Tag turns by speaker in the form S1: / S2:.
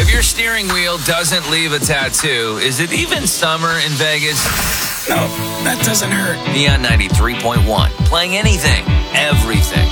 S1: If your steering wheel doesn't leave a tattoo, is it even summer in Vegas?
S2: No, that doesn't hurt.
S1: Neon 93.1, playing anything, everything.